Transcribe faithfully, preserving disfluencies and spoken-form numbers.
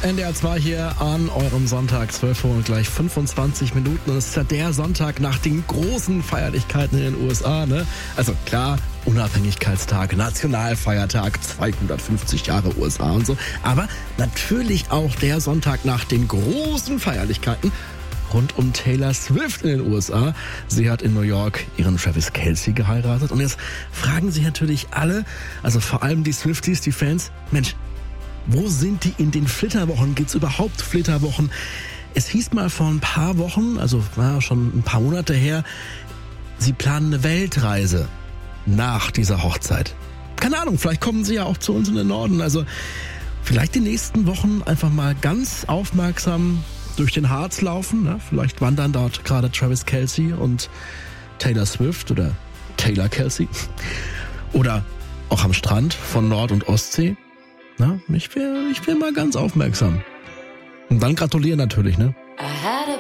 N D R zwei hier an eurem Sonntag, zwölf Uhr und gleich fünfundzwanzig Minuten. Und es ist ja der Sonntag nach den großen Feierlichkeiten in den U S A, ne? Also klar, Unabhängigkeitstag, Nationalfeiertag, zweihundertfünfzig Jahre U S A und so. Aber natürlich auch der Sonntag nach den großen Feierlichkeiten rund um Taylor Swift in den U S A. Sie hat in New York ihren Travis Kelce geheiratet. Und jetzt fragen sich natürlich alle, also vor allem die Swifties, die Fans, Mensch, wo sind die in den Flitterwochen? Gibt's überhaupt Flitterwochen? Es hieß mal vor ein paar Wochen, also ja, schon ein paar Monate her, sie planen eine Weltreise nach dieser Hochzeit. Keine Ahnung, vielleicht kommen sie ja auch zu uns in den Norden. Also vielleicht die nächsten Wochen einfach mal ganz aufmerksam durch den Harz laufen. Ne? Vielleicht wandern dort gerade Travis Kelce und Taylor Swift oder Taylor Kelce. Oder auch am Strand von Nord- und Ostsee. Na, ich wäre ich wär mal ganz aufmerksam. Und dann gratulieren natürlich, ne? Aha.